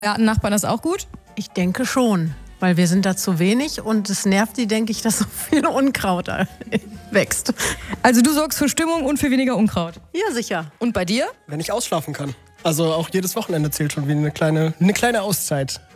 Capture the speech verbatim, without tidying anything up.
Gartennachbarn das auch gut? Ich denke schon, weil wir sind da zu wenig und es nervt die, denke ich, dass so viel Unkraut da wächst. Also du sorgst für Stimmung und für weniger Unkraut? Ja, sicher. Und bei dir? Wenn ich ausschlafen kann. Also auch jedes Wochenende zählt schon wie eine kleine, eine kleine Auszeit.